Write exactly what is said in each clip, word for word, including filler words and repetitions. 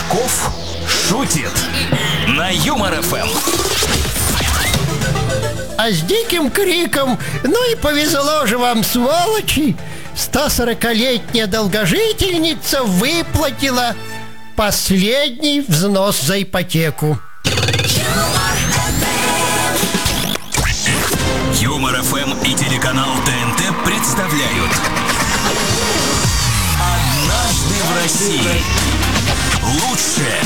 Пашков шутит на Юмор эф эм. А с диким криком: ну и повезло же вам, сволочи! сто сорокалетняя долгожительница выплатила последний взнос за ипотеку. Юмор эф эм и телеканал тэ эн тэ представляют «Однажды в России». Лучшее.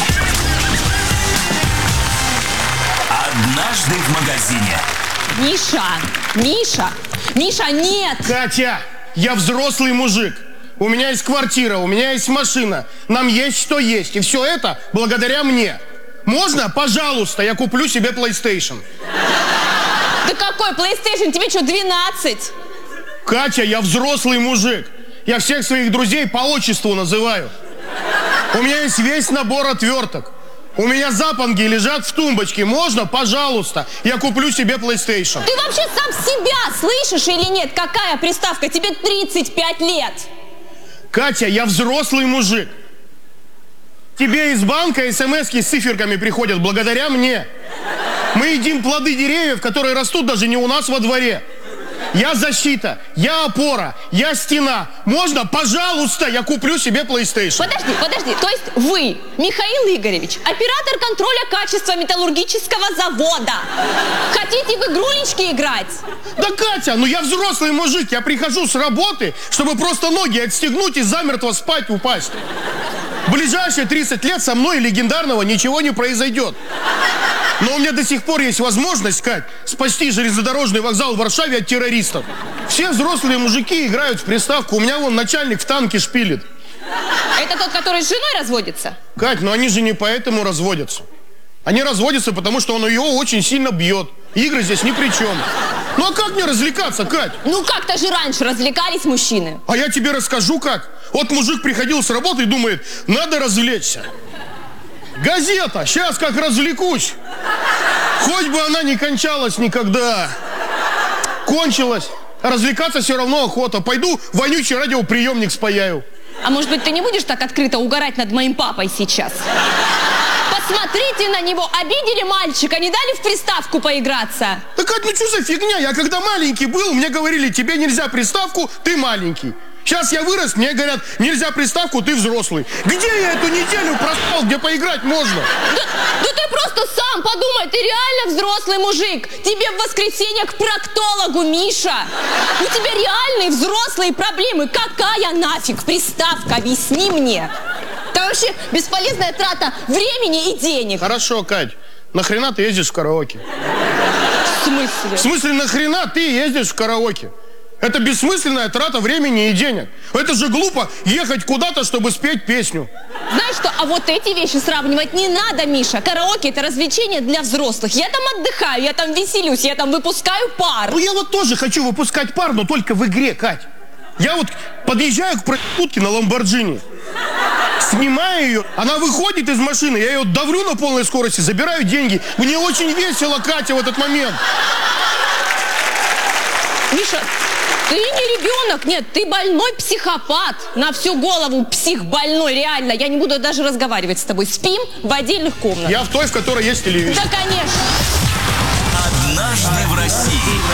Однажды в магазине. Миша, Миша, Миша, нет! Катя, я взрослый мужик. У меня есть квартира, у меня есть машина. Нам есть что есть. И все это благодаря мне. Можно? Пожалуйста, я куплю себе PlayStation. Да какой PlayStation? Тебе что, двенадцать? Катя, я взрослый мужик. Я всех своих друзей по отчеству называю. У меня есть весь набор отверток. У меня запонки лежат в тумбочке. Можно? Пожалуйста. Я куплю себе PlayStation. Ты вообще сам себя слышишь или нет? Какая приставка? Тебе тридцать пять лет. Катя, я взрослый мужик. Тебе из банка смс-ки с циферками приходят благодаря мне. Мы едим плоды деревьев, которые растут даже не у нас во дворе. Я защита, я опора, я стена. Можно? Пожалуйста, я куплю себе PlayStation. Подожди, подожди. То есть вы, Михаил Игоревич, оператор контроля качества металлургического завода, хотите в игрулечки играть? Да, Катя, ну я взрослый мужик. Я прихожу с работы, чтобы просто ноги отстегнуть и замертво спать упасть. В ближайшие тридцать лет со мной легендарного ничего не произойдет. Но у меня до сих пор есть возможность, Кать, спасти железнодорожный вокзал в Варшаве от террористов. Все взрослые мужики играют в приставку. У меня вон начальник в танке шпилит. Это тот, который с женой разводится? Кать, ну они же не поэтому разводятся. Они разводятся, потому что он ее очень сильно бьет. Игры здесь ни при чем. Ну а как мне развлекаться, Кать? Ну как-то же раньше развлекались мужчины. А я тебе расскажу, как. Вот мужик приходил с работы и думает: надо развлечься. Газета, сейчас как развлекусь. Хоть бы она не кончалась никогда. Кончилась. А развлекаться все равно охота. Пойду вонючий радиоприемник спаяю. А может быть, ты не будешь так открыто угорать над моим папой сейчас? Посмотрите на него. Обидели мальчика, не дали в приставку поиграться. Да, Кать, ну что за фигня? Я когда маленький был, мне говорили: тебе нельзя приставку, ты маленький. Сейчас я вырос, мне говорят: нельзя приставку, ты взрослый. Где я эту неделю проспал, где поиграть можно? Да, да ты просто сам подумай, ты реально взрослый мужик. Тебе в воскресенье к проктологу, Миша. У тебя реальные взрослые проблемы. Какая нафиг приставка? Объясни мне. Это вообще бесполезная трата времени и денег. Хорошо, Кать, нахрена ты ездишь в караоке? В смысле? В смысле, нахрена ты ездишь в караоке? Это бессмысленная трата времени и денег. Это же глупо ехать куда-то, чтобы спеть песню. Знаешь что, а вот эти вещи сравнивать не надо, Миша. Караоке — это развлечение для взрослых. Я там отдыхаю, я там веселюсь, я там выпускаю пар. Ну я вот тоже хочу выпускать пар, но только в игре, Кать. Я вот подъезжаю к проститутке на Ламборджини, снимаю ее, она выходит из машины, я ее давлю на полной скорости, забираю деньги. Мне очень весело, Катя, в этот момент. Миша, ты не ребенок, нет, ты больной психопат. На всю голову псих больной, реально. Я не буду даже разговаривать с тобой. Спим в отдельных комнатах. Я в той, в которой есть телевизор. Да, конечно. «Однажды в России».